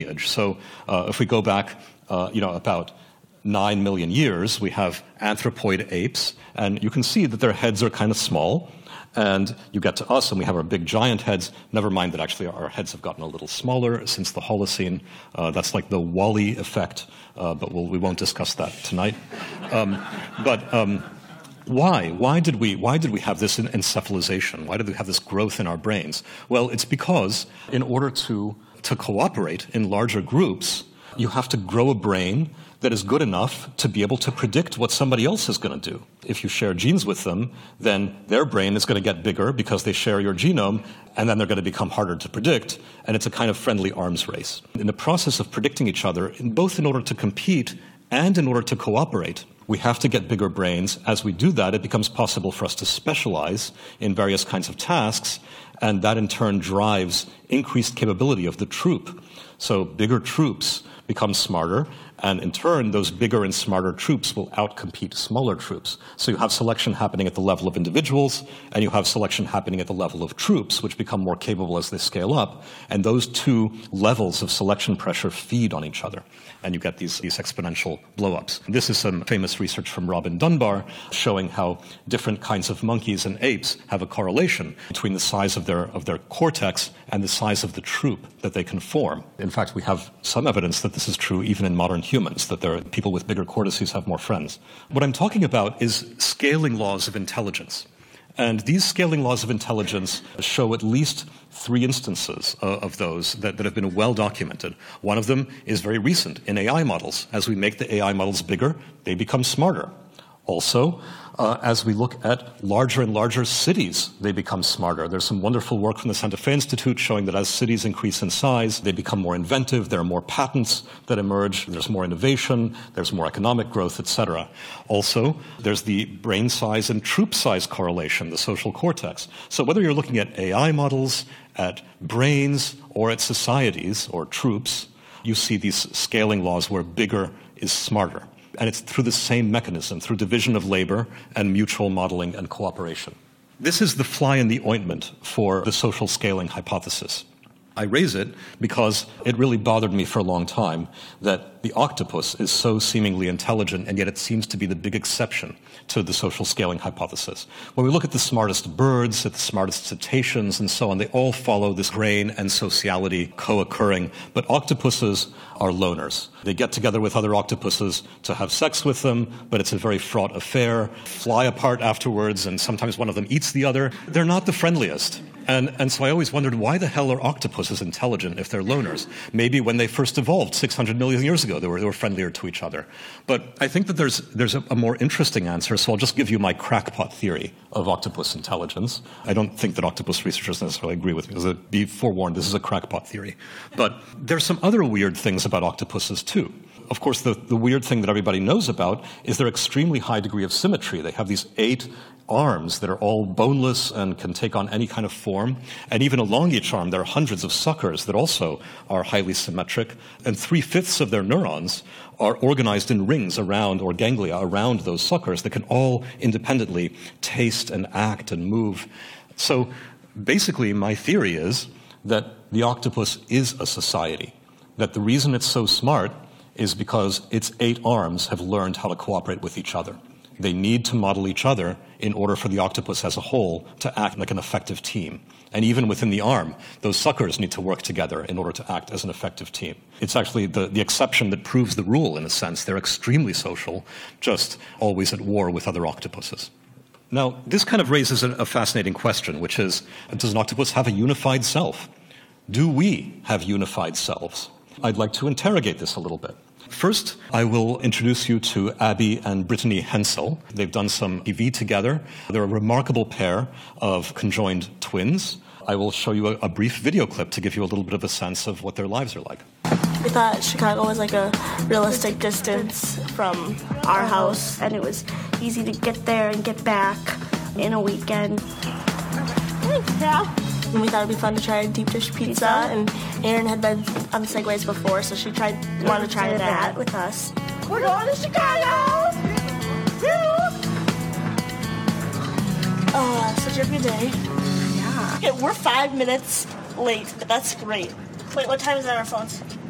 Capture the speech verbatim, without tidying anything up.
So uh, if we go back, uh, you know, about nine million years, we have anthropoid apes, and you can see that their heads are kind of small. And you get to us, and we have our big giant heads. Never mind that actually our heads have gotten a little smaller since the Holocene. Uh, that's like the Wall-E effect, uh, but we'll, we won't discuss that tonight. Um, but um, why? Why did we? Why did we have this encephalization? Why did we have this growth in our brains? Well, it's because in order to to cooperate in larger groups, you have to grow a brain that is good enough to be able to predict what somebody else is going to do. If you share genes with them, then their brain is going to get bigger because they share your genome, and then they're going to become harder to predict, and it's a kind of friendly arms race. In the process of predicting each other, both in order to compete and in order to cooperate, we have to get bigger brains. As we do that, it becomes possible for us to specialize in various kinds of tasks, and that in turn drives increased capability of the troop. So bigger troops become smarter, and in turn, those bigger and smarter troops will outcompete smaller troops. So you have selection happening at the level of individuals, and you have selection happening at the level of troops, which become more capable as they scale up. And those two levels of selection pressure feed on each other, and you get these, these exponential blow-ups. This is some famous research from Robin Dunbar showing how different kinds of monkeys and apes have a correlation between the size of their, of their cortex and the size of the troop that they can form. In fact, we have some evidence that this is true even in modern humans, that there are people with bigger cortices have more friends. What I'm talking about is scaling laws of intelligence. And these scaling laws of intelligence show at least three instances uh, of those that, that have been well documented. One of them is very recent in A I models. As we make the A I models bigger, they become smarter. Also, uh, as we look at larger and larger cities, they become smarter. There's some wonderful work from the Santa Fe Institute showing that as cities increase in size, they become more inventive, there are more patents that emerge, there's more innovation, there's more economic growth, et cetera. Also, there's the brain size and troop size correlation, the social cortex. So whether you're looking at A I models, at brains, or at societies or troops, you see these scaling laws where bigger is smarter. And it's through the same mechanism, through division of labor and mutual modeling and cooperation. This is the fly in the ointment for the social scaling hypothesis. I raise it because it really bothered me for a long time that the octopus is so seemingly intelligent, and yet it seems to be the big exception to the social scaling hypothesis. When we look at the smartest birds, at the smartest cetaceans, and so on, they all follow this brain and sociality co-occurring. But octopuses are loners. They get together with other octopuses to have sex with them, but it's a very fraught affair, fly apart afterwards, and sometimes one of them eats the other. They're not the friendliest. And, and so I always wondered, why the hell are octopuses intelligent if they're loners? Maybe when they first evolved six hundred million years ago, they were, they were friendlier to each other. But I think that there's, there's a, a more interesting answer, so I'll just give you my crackpot theory of octopus intelligence. I don't think that octopus researchers necessarily agree with me, because be forewarned, this is a crackpot theory. But there's some other weird things about octopuses, too. Of course, the, the weird thing that everybody knows about is their extremely high degree of symmetry. They have these eight arms that are all boneless and can take on any kind of form. And even along each arm, there are hundreds of suckers that also are highly symmetric. And three-fifths of their neurons are organized in rings around, or ganglia around those suckers that can all independently taste and act and move. So basically, my theory is that the octopus is a society, that the reason it's so smart is because its eight arms have learned how to cooperate with each other. They need to model each other in order for the octopus as a whole to act like an effective team. And even within the arm, those suckers need to work together in order to act as an effective team. It's actually the, the exception that proves the rule, in a sense. They're extremely social, just always at war with other octopuses. Now, this kind of raises a, a fascinating question, which is, does an octopus have a unified self? Do we have unified selves? I'd like to interrogate this a little bit. First, I will introduce you to Abby and Brittany Hensel. They've done some T V together. They're a remarkable pair of conjoined twins. I will show you a, a brief video clip to give you a little bit of a sense of what their lives are like. We thought Chicago was like a realistic distance from our house, and it was easy to get there and get back in a weekend. Yeah. And we thought it'd be fun to try deep dish pizza, and Erin had been on the Segways before, so she tried wanted to try that with us. We're going to Chicago! Oh, such a good day. Yeah. Okay, we're five minutes late, but that's great. Wait, what time is it on our phones?